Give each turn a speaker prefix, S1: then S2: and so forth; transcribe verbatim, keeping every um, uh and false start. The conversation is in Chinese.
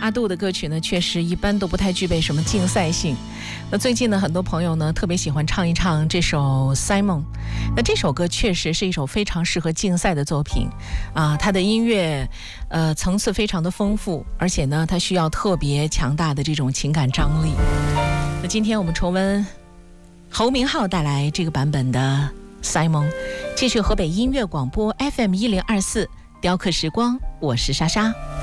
S1: 大度的歌曲呢，确实一般都不太具备什么竞赛性。那最近呢，很多朋友呢特别喜欢唱一唱这首 Simon。那这首歌确实是一首非常适合竞赛的作品啊，它的音乐呃层次非常的丰富，而且呢，它需要特别强大的这种情感张力。那今天我们重温侯明昊带来这个版本的 Simon， 继续河北音乐广播 F M 一零二四雕刻时光，我是莎莎。